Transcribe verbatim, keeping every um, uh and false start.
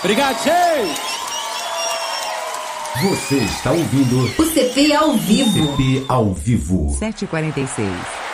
Obrigado, gente! Você está ouvindo o C P ao vivo. C P ao vivo. sete e quarenta e seis.